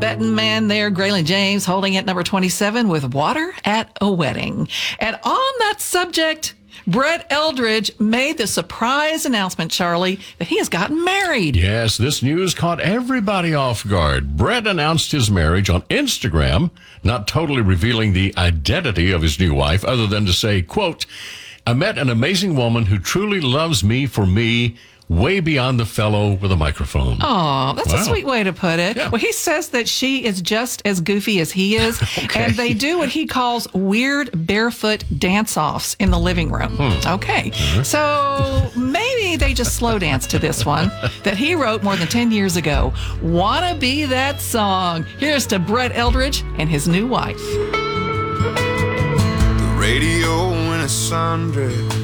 Tibetan man there, Graylin James, holding at number 27 with Water at a Wedding. And on that subject, Brett Eldredge made the surprise announcement, Charlie, that he has gotten married. Yes, this news caught everybody off guard. Brett announced his marriage on Instagram, not totally revealing the identity of his new wife, other than to say, quote, "I met an amazing woman who truly loves me for me, way beyond the fellow with a microphone." Oh, that's a sweet way to put it. Yeah. Well, he says that she is just as goofy as he is, Okay. and they do what he calls weird barefoot dance-offs in the living room. Okay. So maybe they just slow dance to this one that he wrote more than 10 years ago. Wanna Be That Song. Here's to Brett Eldredge and his new wife. The radio in a sundress,